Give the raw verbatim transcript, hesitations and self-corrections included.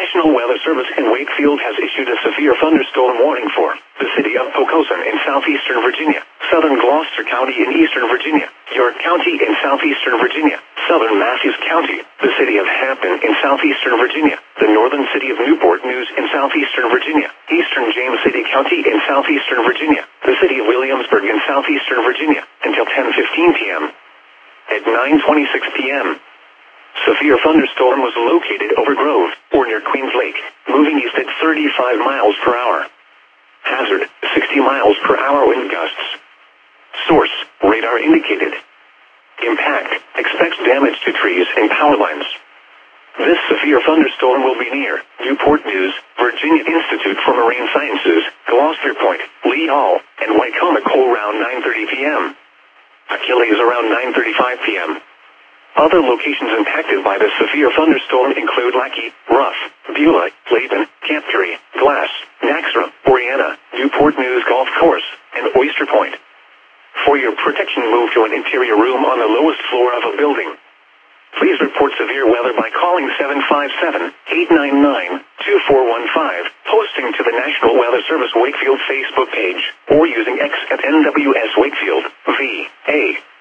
National Weather Service in Wakefield has issued a severe thunderstorm warning for the city of Poquoson in southeastern Virginia, southern Gloucester County in eastern Virginia, York County in southeastern Virginia, southern Matthews County, the city of Hampton in southeastern Virginia, the northern city of Newport News in southeastern Virginia, eastern James City County in southeastern Virginia, the city of Williamsburg in southeastern Virginia, until ten fifteen p.m. At nine twenty-six p.m., severe thunderstorm was located over Grove, or near Queens Lake, moving east at thirty-five miles per hour. Hazard, sixty miles per hour wind gusts. Source, radar indicated. Impact, expects damage to trees and power lines. This severe thunderstorm will be near Newport News, Virginia Institute for Marine Sciences, Gloucester Point, Lee Hall, and Wicomico around nine thirty p.m. Achilles around nine thirty-five p.m. Other locations impacted by the severe thunderstorm include Lackey, Ruff, Beulah, Layton, Camp Curry, Glass, Naxra, Oriana, Newport News Golf Course, and Oyster Point. For your protection, move to an interior room on the lowest floor of a building. Please report severe weather by calling seven five seven, eight nine nine, two four one five, posting to the National Weather Service Wakefield Facebook page, or using X at N W S Wakefield, V A